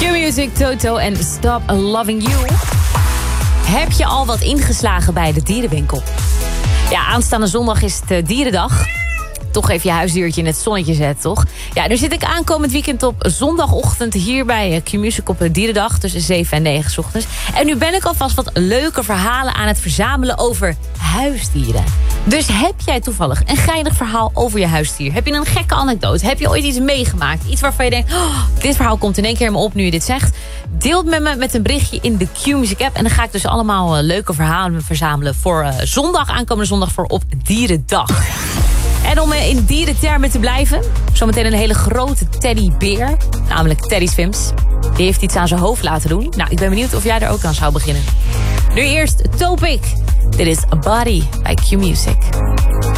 Q-Music, Toto en Stop Loving You. Heb je al wat ingeslagen bij de dierenwinkel? Ja, aanstaande zondag is het dierendag. Toch even je huisdiertje in het zonnetje zetten, toch? Ja, nu zit ik aankomend weekend op zondagochtend hier bij Q-Music op dierendag tussen 7 en 9 's ochtends. En nu ben ik alvast wat leuke verhalen aan het verzamelen over huisdieren. Dus heb jij toevallig een geinig verhaal over je huisdier? Heb je een gekke anekdote? Heb je ooit iets meegemaakt? Iets waarvan je denkt, oh, dit verhaal komt in één keer helemaal op nu je dit zegt. Deel het met me met een berichtje in de Q-Music app. En dan ga ik dus allemaal leuke verhalen verzamelen voor aankomende zondag voor op Dierendag. En om in dierentermen te blijven, zometeen een hele grote teddybeer, namelijk Teddy Swims. Die heeft iets aan zijn hoofd laten doen. Nou, ik ben benieuwd of jij er ook aan zou beginnen. Nu eerst Topic. Dit is A Body bij Q-Music.